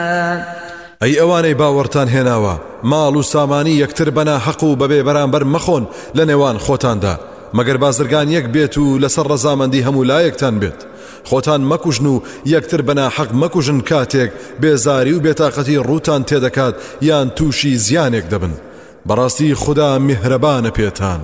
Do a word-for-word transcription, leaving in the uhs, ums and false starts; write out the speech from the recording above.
ئەی ئەوانەی باوەڕتان هێناوە ماڵ و سامانی یەکتر بەنا حەق و بەبێ بەرامبەر مەخۆن لە نێوان خۆتاندا مەگەر بازرگان یەک بێت و لەسەر ڕەزامەندی هەموو لایەکتان بێت خۆتان مەکوژن و یەکتر بەنا حەق مەکوژن کاتێک بێزاری و بێتاقەتی ڕووتان تێدەکات یان تووشی زیانێک دەبن بەڕاستی خوددا میهرەبانە پێتان